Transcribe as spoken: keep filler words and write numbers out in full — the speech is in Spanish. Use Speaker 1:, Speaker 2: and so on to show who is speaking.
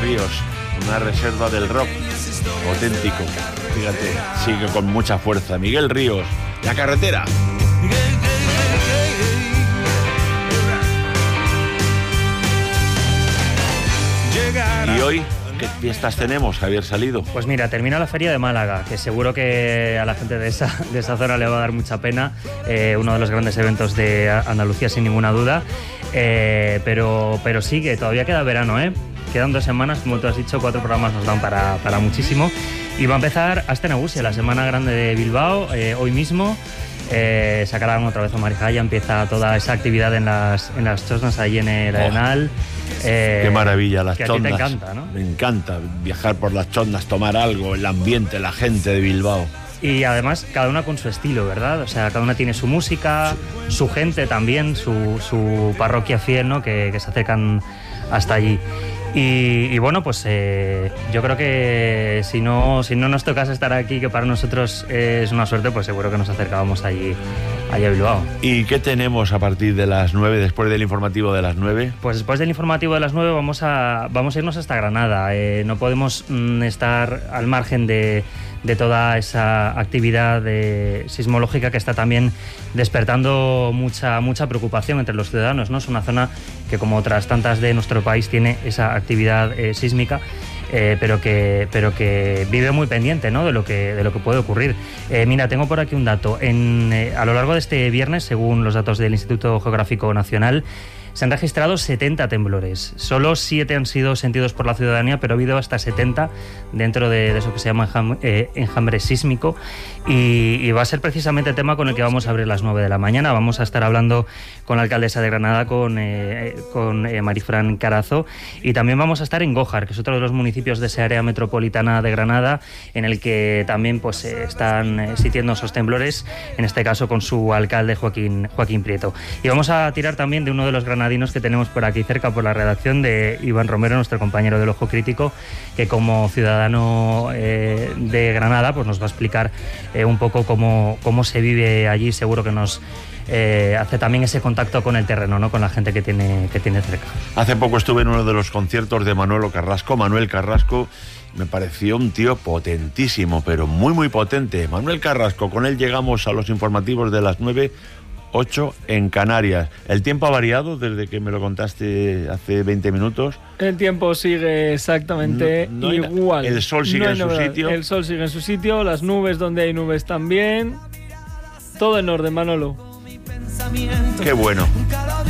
Speaker 1: Ríos, una reserva del rock auténtico. Fíjate, sigue con mucha fuerza. Miguel Ríos, La Carretera. Y hoy, ¿qué fiestas tenemos, Javier Salido?
Speaker 2: Pues mira, termina la Feria de Málaga, que seguro que a la gente de esa, de esa zona le va a dar mucha pena, eh, uno de los grandes eventos de Andalucía sin ninguna duda, eh, pero, pero sí que todavía queda verano, ¿eh? Quedan dos semanas, como tú has dicho, cuatro programas nos dan para, para muchísimo, y va a empezar Astenagusia, la Semana Grande de Bilbao, eh, hoy mismo. Eh, sacarán otra vez a Marijaya, empieza toda esa actividad en las, en las chosnas ahí en el Arenal.
Speaker 1: Oh,
Speaker 2: eh,
Speaker 1: qué maravilla, las
Speaker 2: que
Speaker 1: chondas.
Speaker 2: A ti te encanta, ¿no?
Speaker 1: Me encanta viajar por las chondas, tomar algo, el ambiente, la gente de Bilbao.
Speaker 2: Y además cada una con su estilo, ¿verdad? O sea, cada una tiene su música, sí. Su gente también, su, su parroquia fiel, ¿no? Que, que se acercan hasta allí. Y, y bueno, pues eh, yo creo que si no, si no nos tocase estar aquí, que para nosotros eh, es una suerte, pues seguro que nos acercábamos allí, allí a Bilbao.
Speaker 1: ¿Y qué tenemos a partir de las nueve, después del informativo de las nueve?
Speaker 2: Pues después del informativo de las nueve vamos a, vamos a irnos hasta Granada. Eh, no podemos mm, estar al margen de, de toda esa actividad de, sismológica que está también despertando mucha, mucha preocupación entre los ciudadanos, ¿no? Es una zona que, como otras tantas de nuestro país, tiene esa actividad eh, sísmica, eh, pero que pero que vive muy pendiente, ¿no? de lo que de lo que puede ocurrir. Eh, mira, tengo por aquí un dato. En, eh, a lo largo de este viernes, según los datos del Instituto Geográfico Nacional, se han registrado setenta temblores. Solo siete han sido sentidos por la ciudadanía, pero ha habido hasta setenta dentro de, de eso que se llama enjam, eh, enjambre sísmico. Y, y va a ser precisamente el tema con el que vamos a abrir las nueve de la mañana. Vamos a estar hablando con la alcaldesa de Granada, con, eh, con eh, Marifran Carazo. Y también vamos a estar en Gójar, que es otro de los municipios de esa área metropolitana de Granada, en el que también pues, eh, están eh, sintiendo esos temblores, en este caso con su alcalde Joaquín, Joaquín Prieto. Y vamos a tirar también de uno de los granadinos que tenemos por aquí cerca, por la redacción, de Iván Romero, nuestro compañero del Ojo Crítico, que como ciudadano eh, de Granada pues nos va a explicar eh, un poco cómo, cómo se vive allí. Seguro que nos eh, hace también ese contacto con el terreno, ¿no? Con la gente que tiene, que tiene cerca.
Speaker 1: Hace poco estuve en uno de los conciertos de Manolo Carrasco, Manuel Carrasco. Me pareció un tío potentísimo, pero muy muy potente. Manuel Carrasco, con él llegamos a los informativos de las nueve, ocho en Canarias. ¿El tiempo ha variado desde que me lo contaste hace veinte minutos?
Speaker 3: El tiempo sigue exactamente no, no igual.
Speaker 1: El sol sigue no en su novedad. sitio.
Speaker 3: El sol sigue en su sitio, las nubes donde hay nubes también. Todo en orden, Manolo.
Speaker 1: Qué bueno.